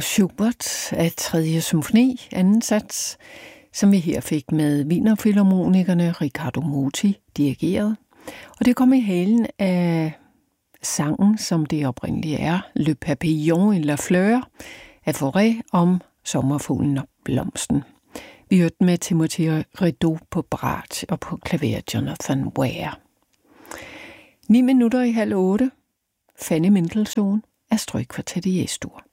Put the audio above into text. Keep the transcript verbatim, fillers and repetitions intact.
Schubert af tredje symfoni, anden sats, som vi her fik med Wienerfilharmonikerne, Riccardo Muti dirigeret. Og det kom i halen af sangen, som det oprindelige er, Le Papillon et la Fleur af Fauré om sommerfuglen og blomsten. Vi hørte med Timothy Rideau på brat og på klaver Jonathan Ware. Ni minutter i halv otte. Fanny Mendelssohn af Strygkvartet i Es-dur.